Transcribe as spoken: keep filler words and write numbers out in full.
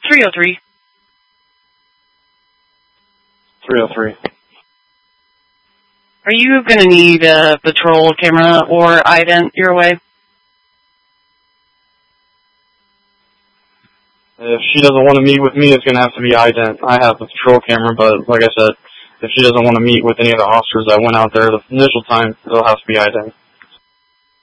three oh three. three oh three. Are you going to need a patrol camera or ident your way? If she doesn't want to meet with me, it's going to have to be ident. I have the patrol camera, but like I said, if she doesn't want to meet with any of the officers that went out there the initial time, it'll have to be ident.